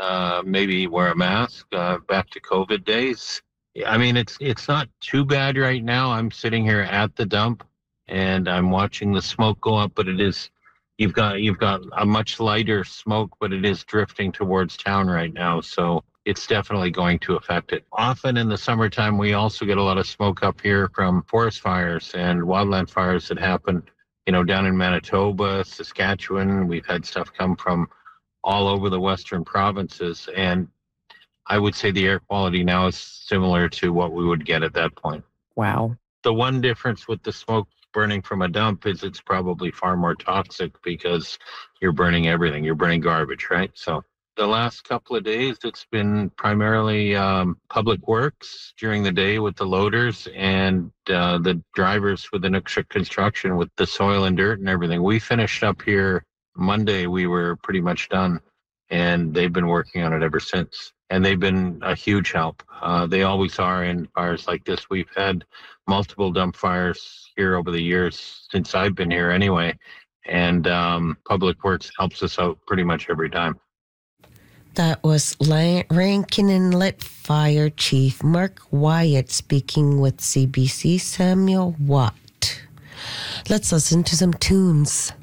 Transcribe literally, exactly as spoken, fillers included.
uh, maybe wear a mask, uh, back to COVID days. I mean, it's it's not too bad right now. I'm sitting here at the dump and I'm watching the smoke go up, but it is you've got you've got a much lighter smoke, but it is drifting towards town right now. So it's definitely going to affect it. Often in the summertime, we also get a lot of smoke up here from forest fires and wildland fires that happen, you know, down in Manitoba, Saskatchewan. We've had stuff come from all over the western provinces. And I would say the air quality now is similar to what we would get at that point. Wow. The one difference with the smoke burning from a dump is it's probably far more toxic because you're burning everything. You're burning garbage, right? So the last couple of days, it's been primarily um, public works during the day with the loaders and uh, the drivers with the construction with the soil and dirt and everything. We finished up here Monday. We were pretty much done, and they've been working on it ever since. And they've been a huge help. Uh, they always are in fires like this. We've had multiple dump fires here over the years since I've been here anyway. And um, Public Works helps us out pretty much every time. That was Rankin Inlet Fire Chief Mark Wyatt speaking with C B C Samuel Watt. Let's listen to some tunes.